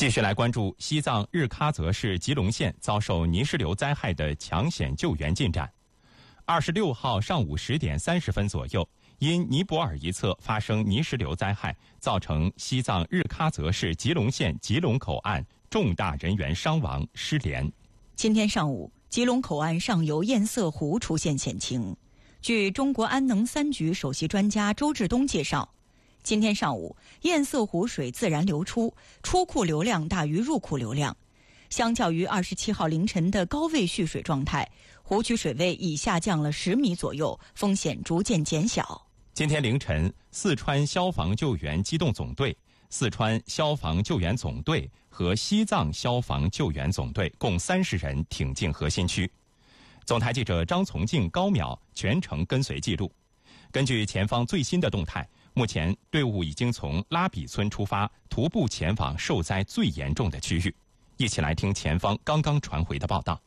继续来关注西藏日喀则市吉隆县遭受泥石流灾害的抢险救援进展。26号上午10点30分左右，因尼泊尔一侧发生泥石流灾害，造成西藏日喀则市吉隆县吉隆口岸重大人员伤亡失联。 今天上午，吉隆口岸上游堰塞湖出现险情。据中国安能3局首席专家周志东介绍，今天上午，堰塞湖水自然流出，出库流量大于入库流量。相较于27号凌晨的高位蓄水状态，湖区水位已下降了10米左右，风险逐渐减小。 今天凌晨，四川消防救援机动总队、四川消防救援总队和西藏消防救援总队共30人挺进核心区。总台记者张从静、高淼全程跟随记录。根据前方最新的动态，目前队伍已经从拉比村出发，徒步前往受灾最严重的区域。一起来听前方刚刚传回的报道。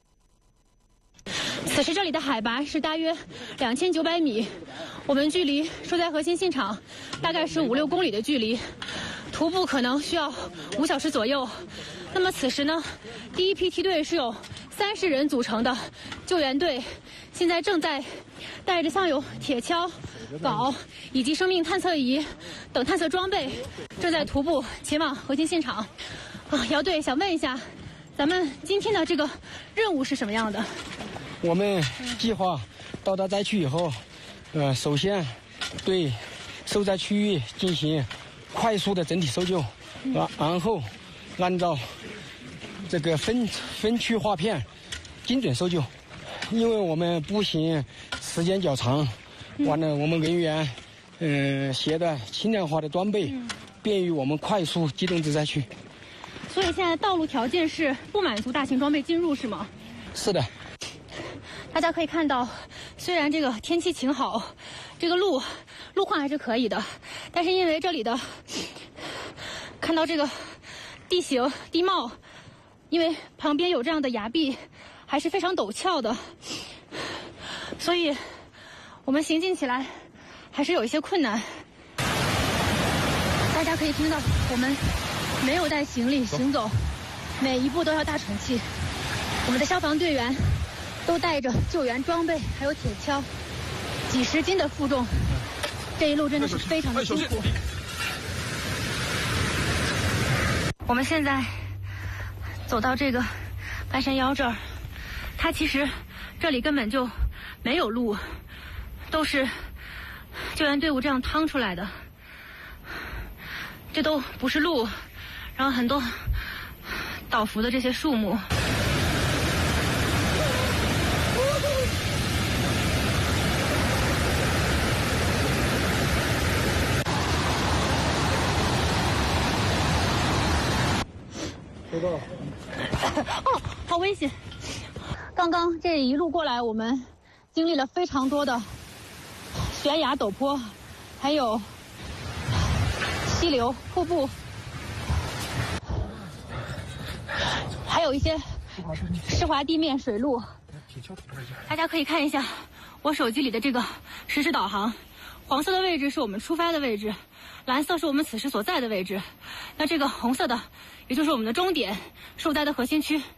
此时这里的海拔是大约2900米，我们距离受灾核心现场大概是5-6公里的距离，徒步可能需要5小时左右。那么此时呢，第一批梯队是由30人组成的救援队，现在正在带着像有铁锹、镐以及生命探测仪等探测装备，正在徒步前往核心现场。姚队想问一下，咱们今天的这个任务是什么样的？ 我们计划到达灾区以后，首先对受灾区域进行快速的整体搜救，然后按照这个分区划片精准搜救。因为我们步行时间较长，完了我们人员携带轻量化的装备，便于我们快速机动至灾区。 所以现在道路条件是不满足大型装备进入，是吗？ 是的。 大家可以看到，虽然这个天气晴好，这个路况还是可以的，但是因为这里的看到这个地形地貌，因为旁边有这样的崖壁，还是非常陡峭的，所以我们行进起来还是有一些困难。大家可以听到我们没有带行李行走，每一步都要大喘气。我们的消防队员都带着救援装备，还有铁锹，几十斤的负重，这一路真的是非常的辛苦。我们现在走到这个半山腰这儿，它其实这里根本就没有路，都是救援队伍这样趟出来的，这都不是路，然后很多倒伏的这些树木。哦，好危险！刚刚这一路过来，我们经历了非常多的悬崖陡坡，还有溪流、瀑布，还有一些湿滑地面、水路。大家可以看一下我手机里的这个实时导航，黄色的位置是我们出发的位置，蓝色是我们此时所在的位置，那这个红色的也就是我们的终点，受灾的核心区。